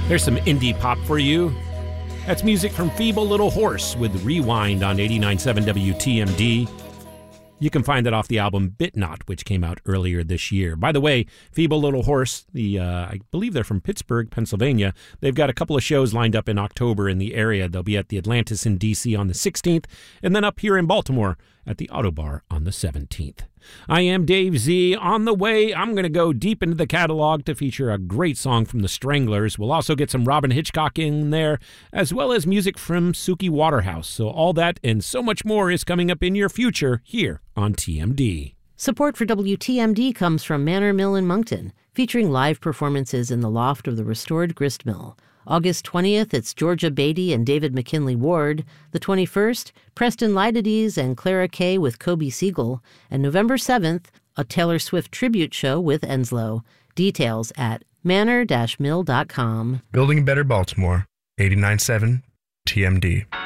There's some indie pop for you. That's music from Feeble Little Horse with Rewind on 89.7 WTMD. You can find that off the album Bit Not, which came out earlier this year. By the way, Feeble Little Horse, I believe they're from Pittsburgh, Pennsylvania. They've got a couple of shows lined up in October in the area. They'll be at the Atlantis in D.C. on the 16th, and then up here in Baltimore at the Autobar on the 17th. I am Dave Z. On the way, I'm going to go deep into the catalog to feature a great song from the Stranglers. We'll also get some Robyn Hitchcock in there, as well as music from Suki Waterhouse. So all that and so much more is coming up in your future here on TMD. Support for WTMD comes from Manor Mill in Moncton, featuring live performances in the loft of the restored grist mill. August 20th, it's Georgia Beatty and David McKinley Ward. The 21st, Preston Lydides and Clara Kay with Kobe Siegel. And November 7th, a Taylor Swift tribute show with Enslow. Details at manor-mill.com. Building Better Baltimore, 89.7 TMD.